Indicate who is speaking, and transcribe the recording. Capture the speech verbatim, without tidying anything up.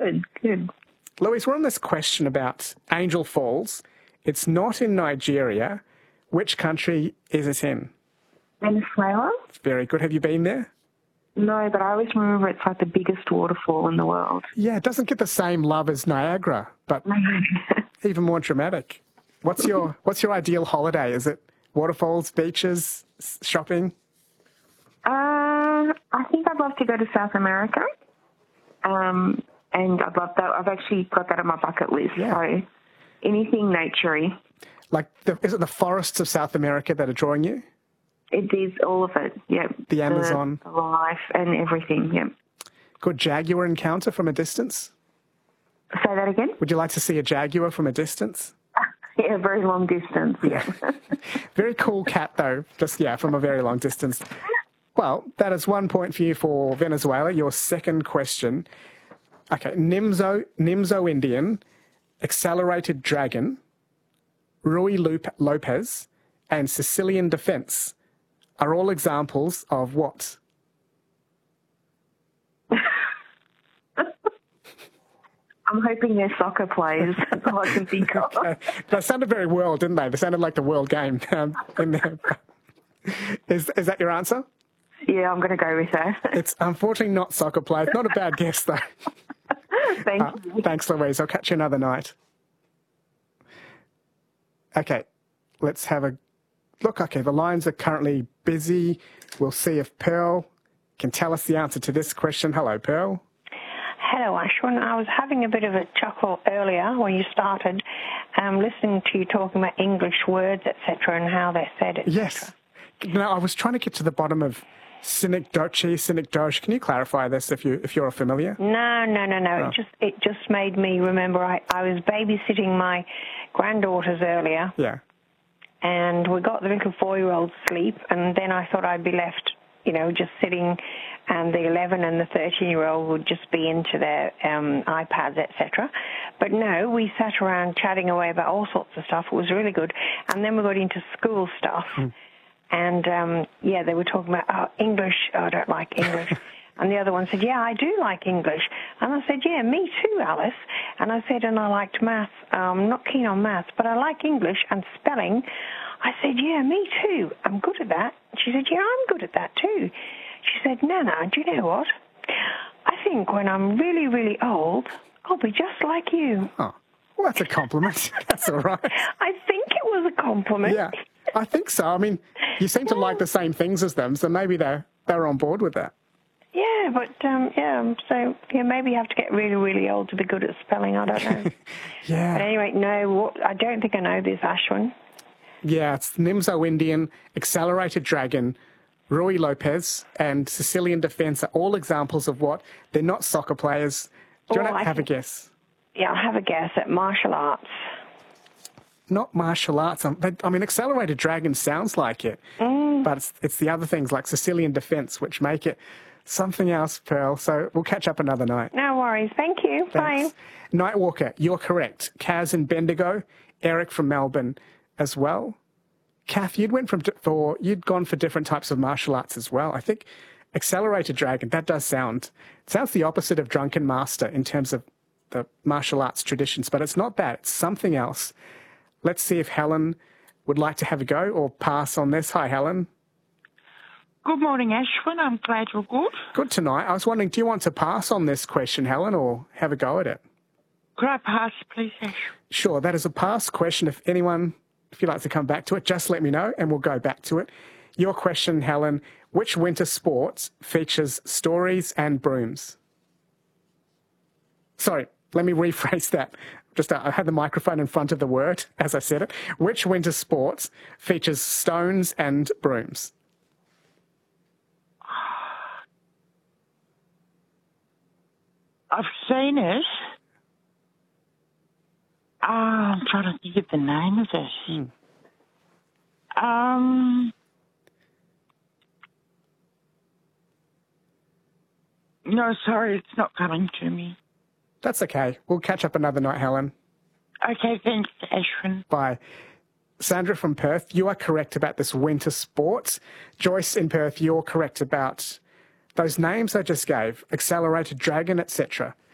Speaker 1: good, good.
Speaker 2: Louise, we're on this question about Angel Falls. It's not in Nigeria. Which country is it in?
Speaker 1: Venezuela?
Speaker 2: Very good. Have you been there?
Speaker 1: No, but I always remember it's like the biggest waterfall in the world.
Speaker 2: Yeah, it doesn't get the same love as Niagara, but even more dramatic. What's your What's your ideal holiday? Is it waterfalls, beaches, shopping?
Speaker 1: Uh, I think I'd love to go to South America. Um, and I'd love that. I've actually got that on my bucket list. Yeah. So anything naturey.
Speaker 2: Like, the, is it the forests of South America that are drawing you?
Speaker 1: It is all of it, yeah.
Speaker 2: The Amazon.
Speaker 1: The life and everything, yeah.
Speaker 2: Good jaguar encounter from a distance?
Speaker 1: Say that again?
Speaker 2: Would you like to see a jaguar from a distance?
Speaker 1: Yeah, very long distance, yeah.
Speaker 2: Very cool cat, though. Just, yeah, from a very long distance. Well, that is one point for you for Venezuela. Your second question. Okay, Nimzo, Nimzo Indian, Accelerated Dragon, Rui Lopez, and Sicilian Defence are all examples of what?
Speaker 1: I'm hoping they're soccer players. That's all I can think of.
Speaker 2: Okay. They sounded very world, didn't they? They sounded like the world game. Um, in there. Is, is that your answer?
Speaker 1: Yeah, I'm going to go with that.
Speaker 2: It's unfortunately not soccer players. Not a bad guess, though.
Speaker 1: Thank
Speaker 2: uh,
Speaker 1: you.
Speaker 2: Thanks, Louise. I'll catch you another night. Okay, let's have a look. Okay, the lines are currently busy. We'll see if Pearl can tell us the answer to this question. Hello, Pearl.
Speaker 3: Hello, Ashwin. I was having a bit of a chuckle earlier when you started um, listening to you talking about English words, et cetera, and how they're said, et cetera.
Speaker 2: Yes. No, I was trying to get to the bottom of Cynic Dochi, Cynic Dosh. Can you clarify this if, you, if you're familiar?
Speaker 3: No, no, no, no.
Speaker 2: Oh.
Speaker 3: It just it just made me remember I, I was babysitting my granddaughters earlier.
Speaker 2: Yeah.
Speaker 3: And we got the little four-year-old to sleep, and then I thought I'd be left, you know, just sitting, and the eleven and the thirteen-year-old would just be into their um, iPads, et cetera. But no, we sat around chatting away about all sorts of stuff. It was really good. And then we got into school stuff. Mm. And, um, yeah, they were talking about, oh, English, oh, I don't like English. And the other one said, yeah, I do like English. And I said, yeah, me too, Alice. And I said, and I liked maths. I'm not keen on maths, but I like English and spelling. I said, yeah, me too. I'm good at that. She said, yeah, I'm good at that too. She said, Nana, do you know what? I think when I'm really, really old, I'll be just like you.
Speaker 2: Oh, well, that's a compliment. That's all right.
Speaker 3: I think it was a compliment.
Speaker 2: Yeah, I think so. I mean, you seem to yeah. like the same things as them, so maybe they're, they're on board with that.
Speaker 3: Yeah, but, um, yeah, so yeah, maybe you have to get really, really old to be good at spelling. I don't know.
Speaker 2: Yeah.
Speaker 3: But anyway, no, what, I don't think I know this, Ashwin.
Speaker 2: Yeah, it's Nimzo Indian, Accelerated Dragon, Rui Lopez, and Sicilian Defence are all examples of what? They're not soccer players. Do you
Speaker 3: oh,
Speaker 2: want to have
Speaker 3: can,
Speaker 2: a guess?
Speaker 3: Yeah, I'll have a guess at martial arts.
Speaker 2: Not martial arts. I mean, Accelerated Dragon sounds like it,
Speaker 3: mm.
Speaker 2: but it's, it's the other things like Sicilian Defence which make it something else, Pearl. So we'll catch up another night.
Speaker 3: No worries. Thank you.
Speaker 2: Thanks. Bye. Nightwalker, you're correct. Kaz and Bendigo, Eric from Melbourne as well. Kath, you'd went from for you'd gone for different types of martial arts as well. I think Accelerated Dragon, that does sound it sounds the opposite of Drunken Master in terms of the martial arts traditions, but it's not that. It's something else. Let's see if Helen would like to have a go or pass on this. Hi, Helen.
Speaker 4: Good morning, Ashwin. I'm glad you're good.
Speaker 2: Good tonight. I was wondering, do you want to pass on this question, Helen, or have a go at it?
Speaker 4: Could I pass, please, Ashwin?
Speaker 2: Sure. That is a pass question. If anyone, if you'd like to come back to it, just let me know and we'll go back to it. Your question, Helen, which winter sports features stories and brooms? Sorry, let me rephrase that. Just uh, I had the microphone in front of the word as I said it. Which winter sports features stones and brooms?
Speaker 4: I've seen it. Oh, I'm trying to think of the name of it.
Speaker 2: Hmm.
Speaker 4: Um, no, sorry, it's not coming to me.
Speaker 2: That's okay. We'll catch up another night, Helen.
Speaker 4: Okay, thanks, Ashwin.
Speaker 2: Bye. Sandra from Perth, you are correct about this winter sports. Joyce in Perth, you're correct about those names I just gave, Accelerated Dragon, et cetera.